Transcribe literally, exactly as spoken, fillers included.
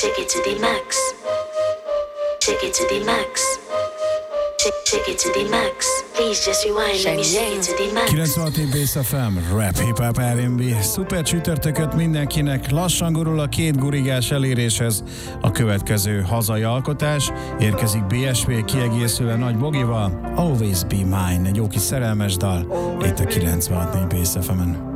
Take it to the max. Take it to the max. Take it to the max. Please just rewind, let me take it to the max. kilencvenhat Bass ef em, rap, hip-hop, er end bé. Szuper csütörtököt mindenkinek. Lassan gurul a két gurigás eléréshez a következő hazai alkotás. Érkezik bé es vé kiegészülve Nagy Bogival. Always Be Mine, egy jó kis szerelmes dal. Itt a kilencvenhat Bass ef emen.